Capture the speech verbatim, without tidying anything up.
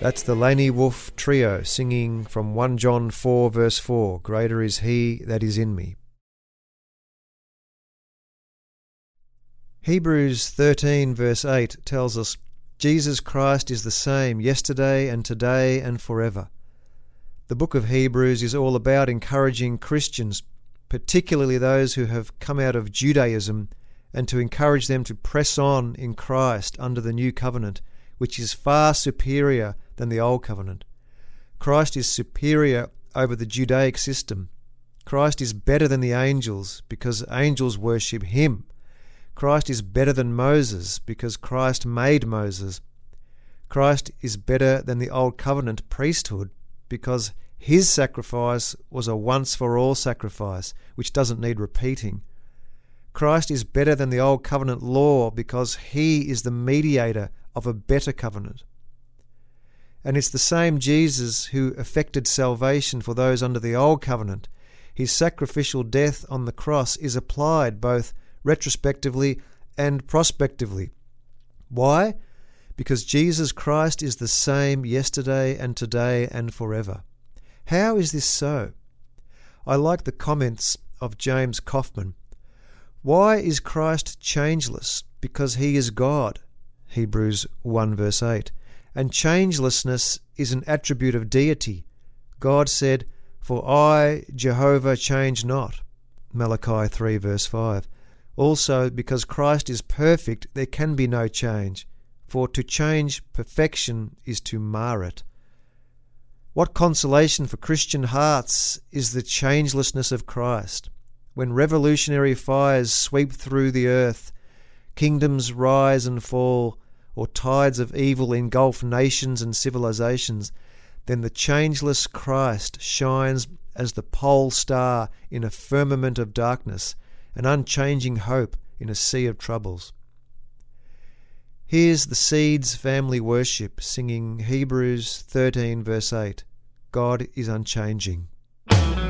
That's the Laney Wolf Trio singing from First John four verse four, "Greater is he that is in me." Hebrews thirteen verse eight tells us, "Jesus Christ is the same yesterday and today and forever." The book of Hebrews is all about encouraging Christians, particularly those who have come out of Judaism, and to encourage them to press on in Christ under the new covenant, which is far superior than the old covenant. Christ is superior over the Judaic system. Christ is better than the angels because angels worship him. Christ is better than Moses because Christ made Moses. Christ is better than the old covenant priesthood because his sacrifice was a once-for-all sacrifice which doesn't need repeating. Christ is better than the old covenant law because he is the mediator of a better covenant. And it's the same Jesus who effected salvation for those under the old covenant. His sacrificial death on the cross is applied both retrospectively and prospectively. Why? Because Jesus Christ is the same yesterday and today and forever. How is this so? I like the comments of James Kaufman. Why is Christ changeless? Because he is God. Hebrews one verse eight. And changelessness is an attribute of deity. God said, "For I, Jehovah, change not." Malachi three verse five. Also, because Christ is perfect, there can be no change, for to change perfection is to mar it. What consolation for Christian hearts is the changelessness of Christ. When revolutionary fires sweep through the earth, kingdoms rise and fall, or tides of evil engulf nations and civilizations, then the changeless Christ shines as the pole star in a firmament of darkness, an unchanging hope in a sea of troubles. Here's the Seeds family worship singing Hebrews thirteen verse eight. God is unchanging.